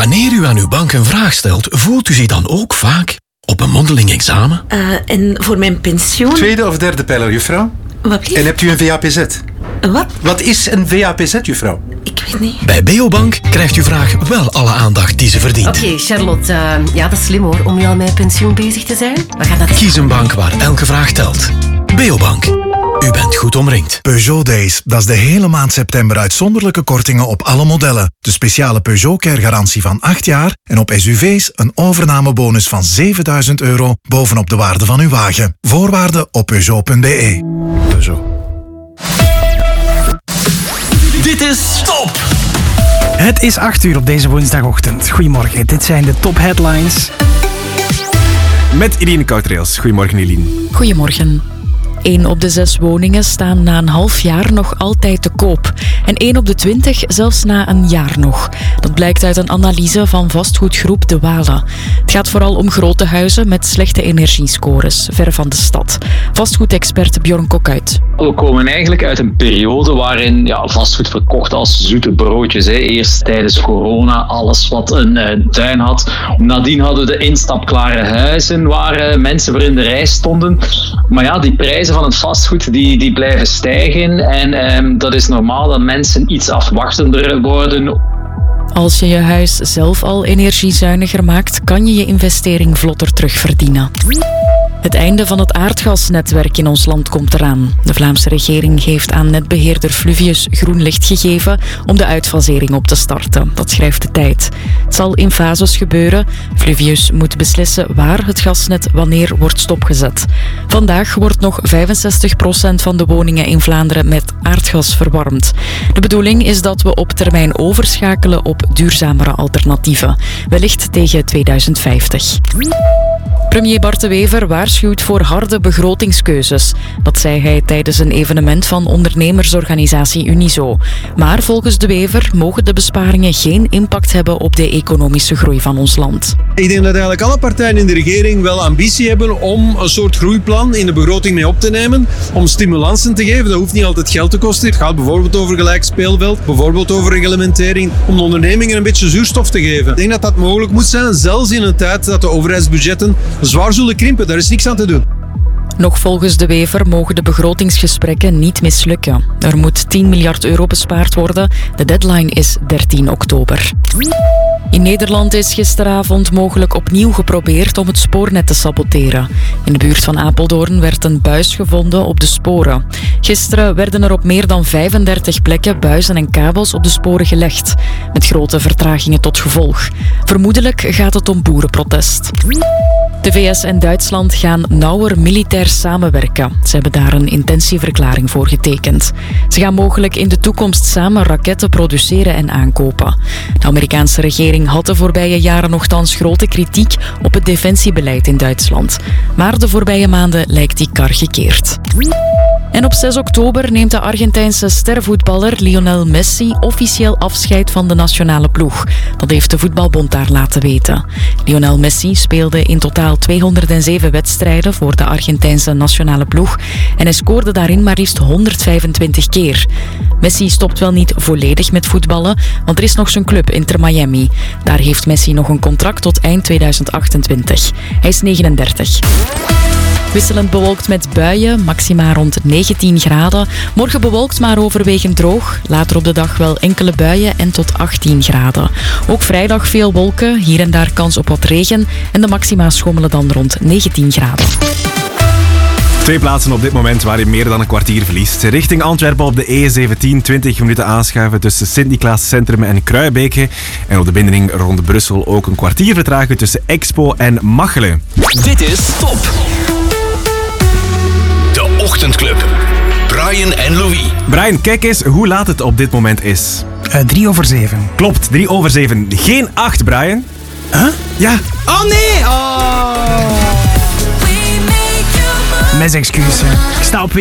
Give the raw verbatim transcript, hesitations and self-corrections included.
Wanneer u aan uw bank een vraag stelt, voelt u zich dan ook vaak op een mondeling examen? Uh, en voor mijn pensioen... Tweede of derde pijler, juffrouw? Wat blieft? En hebt u een V A P Z? Wat? Wat is een V A P Z, juffrouw? Ik weet niet. Bij Beobank krijgt uw vraag wel alle aandacht die ze verdient. Oké, okay, Charlotte. Uh, ja, dat is slim hoor, om nu al met pensioen bezig te zijn. We gaan dat... Kies een bank waar elke vraag telt. Beobank. U bent goed omringd. Peugeot Days, dat is de hele maand september uitzonderlijke kortingen op alle modellen. De speciale Peugeot Care garantie van acht jaar en op S U V's een overnamebonus van zevenduizend euro bovenop de waarde van uw wagen. Voorwaarden op peugeot punt b e. Peugeot. Dit is Top! Het is acht uur op deze woensdagochtend. Goedemorgen, dit zijn de top headlines. Met Eline Koutrails. Goedemorgen, Eline. Goedemorgen. één op de zes woningen staan na een half jaar nog altijd te koop. En één op de twintig zelfs na een jaar nog. Dat blijkt uit een analyse van vastgoedgroep De Walen. Het gaat vooral om grote huizen met slechte energiescores, ver van de stad. Vastgoedexpert Bjorn Kokuit. We komen eigenlijk uit een periode waarin ja, vastgoed verkocht als zoete broodjes. Hè. Eerst tijdens corona, alles wat een uh, tuin had. Nadien hadden we de instapklare huizen waar uh, mensen voor in de rij stonden. Maar ja, die prijzen van het vastgoed die, die blijven stijgen. En um, dat is normaal dat mensen iets afwachtender worden. Als je je huis zelf al energiezuiniger maakt, kan je je investering vlotter terugverdienen. Het einde van het aardgasnetwerk in ons land komt eraan. De Vlaamse regering heeft aan netbeheerder Fluvius groen licht gegeven om de uitfasering op te starten. Dat schrijft De Tijd. Het zal in fases gebeuren. Fluvius moet beslissen waar het gasnet wanneer wordt stopgezet. Vandaag wordt nog vijfenzestig procent van de woningen in Vlaanderen met aardgas verwarmd. De bedoeling is dat we op termijn overschakelen op duurzamere alternatieven. Wellicht tegen tweeduizend vijftig. Premier Bart De Wever waarschuwt voor harde begrotingskeuzes. Dat zei hij tijdens een evenement van ondernemersorganisatie Unizo. Maar volgens De Wever mogen de besparingen geen impact hebben op de economische groei van ons land. Ik denk dat eigenlijk alle partijen in de regering wel ambitie hebben om een soort groeiplan in de begroting mee op te nemen. Om stimulansen te geven. Dat hoeft niet altijd geld te kosten. Het gaat bijvoorbeeld over gelijk speelveld. Bijvoorbeeld over reglementering. Om de ondernemingen een beetje zuurstof te geven. Ik denk dat dat mogelijk moet zijn. Zelfs in een tijd dat de overheidsbudgetten zwaar zullen krimpen. Daar is niks aan te doen. Nog volgens De Wever mogen de begrotingsgesprekken niet mislukken. Er moet tien miljard euro bespaard worden. De deadline is dertien oktober. In Nederland is gisteravond mogelijk opnieuw geprobeerd om het spoornet te saboteren. In de buurt van Apeldoorn werd een buis gevonden op de sporen. Gisteren werden er op meer dan vijfendertig plekken buizen en kabels op de sporen gelegd. Met grote vertragingen tot gevolg. Vermoedelijk gaat het om boerenprotest. De V S en Duitsland gaan nauwer militair samenwerken. Ze hebben daar een intentieverklaring voor getekend. Ze gaan mogelijk in de toekomst samen raketten produceren en aankopen. De Amerikaanse regering had de voorbije jaren nochtans grote kritiek op het defensiebeleid in Duitsland. Maar de voorbije maanden lijkt die kar gekeerd. En op zes oktober neemt de Argentijnse stervoetballer Lionel Messi officieel afscheid van de nationale ploeg. Dat heeft de voetbalbond daar laten weten. Lionel Messi speelde in totaal tweehonderdzeven wedstrijden voor de Argentijnse nationale ploeg en hij scoorde daarin maar liefst honderdvijfentwintig keer. Messi stopt wel niet volledig met voetballen, want er is nog zijn club Inter Miami. Daar heeft Messi nog een contract tot eind tweeduizend achtentwintig. Hij is negenendertig. Wisselend bewolkt met buien, maxima rond negentien graden. Morgen bewolkt maar overwegend droog. Later op de dag wel enkele buien en tot achttien graden. Ook vrijdag veel wolken, hier en daar kans op wat regen. En de maxima schommelen dan rond negentien graden. Twee plaatsen op dit moment waar je meer dan een kwartier verliest. Richting Antwerpen op de E zeventien, twintig minuten aanschuiven tussen Sint-Niklaas Centrum en Kruijbeke. En op de bindeling rond Brussel ook een kwartier vertragen tussen Expo en Machelen. Dit is Top. De Ochtendclub. Brian en Louis. Brian, kijk eens hoe laat het op dit moment is. Uh, drie over zeven. Klopt, drie over zeven. Geen acht, Brian. Huh? Ja. Oh nee! Oh. Mes excuses. Ik sta op